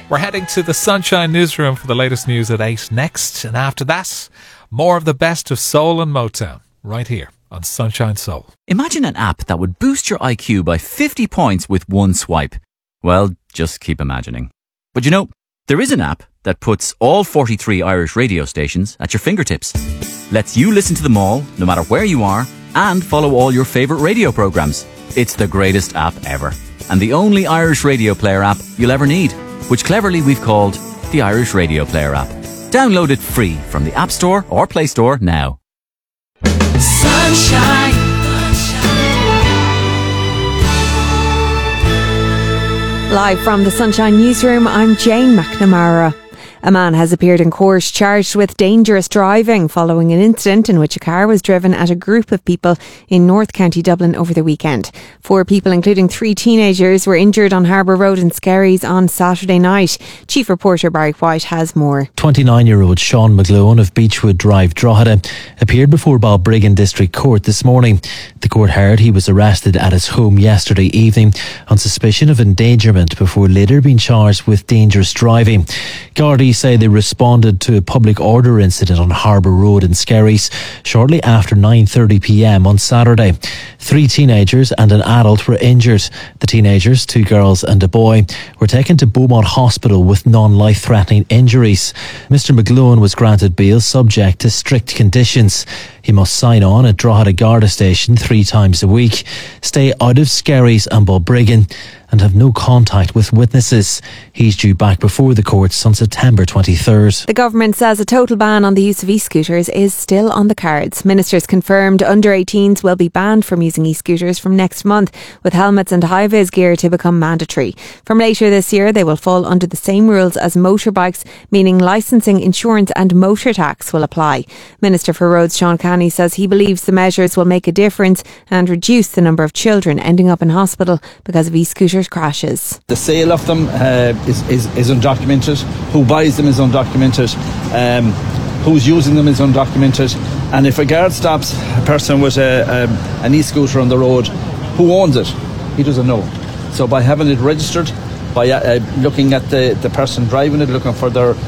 We're heading to the Sunshine Newsroom for the latest news at 8 next. And after that, more of the best of soul and Motown right here on Sunshine Soul. Imagine an app that would boost your IQ by 50 points with one swipe. Well, just keep imagining. But you know, there is an app that puts all 43 Irish radio stations at your fingertips. Lets you listen to them all, no matter where you are, and follow all your favourite radio programmes. It's the greatest app ever. And the only Irish radio player app you'll ever need, which cleverly we've called the Irish Radio Player app. Download it free from the App Store or Play Store now. Sunshine. Live from the Sunshine Newsroom, I'm Jane McNamara. A man has appeared in court charged with dangerous driving following an incident in which a car was driven at a group of people in North County Dublin over the weekend. 4 people, including 3 teenagers, were injured on Harbour Road in Skerries on Saturday night. Chief reporter Barry White has more. 29-year-old Sean McGlowan of Beechwood Drive, Drogheda, appeared before Balbriggan District Court this morning. The court heard he was arrested at his home yesterday evening on suspicion of endangerment before later being charged with dangerous driving. Gardaí say they responded to a public order incident on Harbour Road in Skerries shortly after 9:30pm on Saturday. 3 teenagers and an adult were injured. The teenagers, 2 girls and a boy, were taken to Beaumont Hospital with non-life-threatening injuries. Mr McGlowan was granted bail subject to strict conditions. He must sign on at Drogheda Garda Station 3 times a week, stay out of Skerries and Balbriggan, and have no contact with witnesses. He's due back before the courts on September 23rd. The government says a total ban on the use of e-scooters is still on the cards. Ministers confirmed under 18s will be banned from using e-scooters from next month, with helmets and high-vis gear to become mandatory. From later this year, they will fall under the same rules as motorbikes, meaning licensing, insurance and motor tax will apply. Minister for Roads Sean Canny says he believes the measures will make a difference and reduce the number of children ending up in hospital because of e-scooters crashes. The sale of them is undocumented. Who buys them is undocumented. Who's using them is undocumented. And if a guard stops a person with an e-scooter on the road, who owns it? He doesn't know. So by having it registered, by looking at the person driving it, looking for their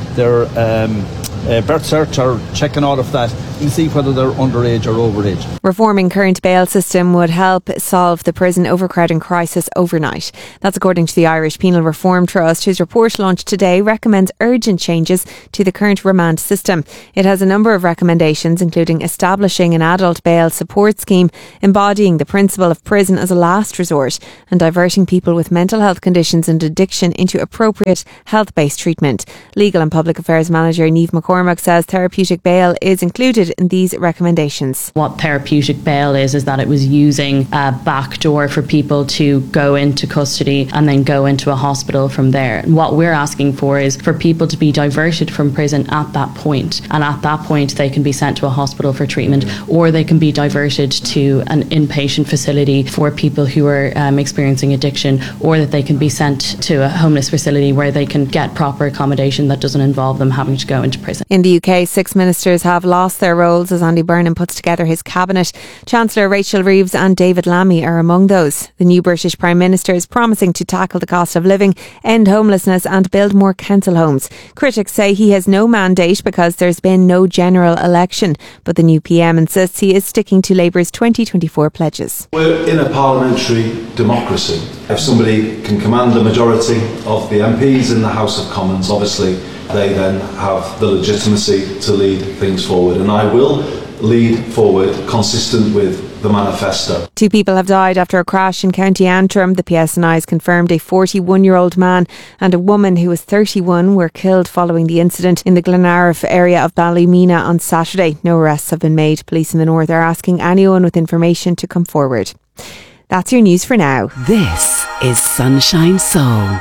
birth cert or checking all of that, you see whether they're underage or overage. Reforming current bail system would help solve the prison overcrowding crisis overnight. That's according to the Irish Penal Reform Trust, whose report launched today recommends urgent changes to the current remand system. It has a number of recommendations, including establishing an adult bail support scheme, embodying the principle of prison as a last resort, and diverting people with mental health conditions and addiction into appropriate health-based treatment. Legal and Public Affairs Manager Niamh McCormack says therapeutic bail is included in these recommendations. What therapeutic bail is that it was using a backdoor for people to go into custody and then go into a hospital from there. And what we're asking for is for people to be diverted from prison at that point. And at that point, they can be sent to a hospital for treatment, or they can be diverted to an inpatient facility for people who are experiencing addiction, or that they can be sent to a homeless facility where they can get proper accommodation that doesn't involve them having to go into prison. In the UK, 6 ministers have lost their roles as Andy Burnham puts together his cabinet. Chancellor Rachel Reeves and David Lammy are among those. The new British Prime Minister is promising to tackle the cost of living, end homelessness and build more council homes. Critics say he has no mandate because there's been no general election, but the new PM insists he is sticking to Labour's 2024 pledges. We're in a parliamentary democracy. If somebody can command the majority of the MPs in the House of Commons, obviously they then have the legitimacy to lead things forward, and I will lead forward consistent with the manifesto. 2 people have died after a crash in County Antrim. The PSNI has confirmed a 41-year-old man and a woman who was 31 were killed following the incident in the Glenariff area of Ballymena on Saturday. No arrests have been made. Police in the north are asking anyone with information to come forward. That's your news for now. This is Sunshine Soul.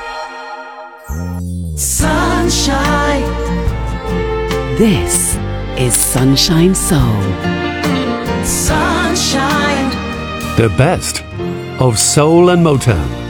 Sunshine. This is Sunshine Soul. Sunshine. The best of soul and Motown.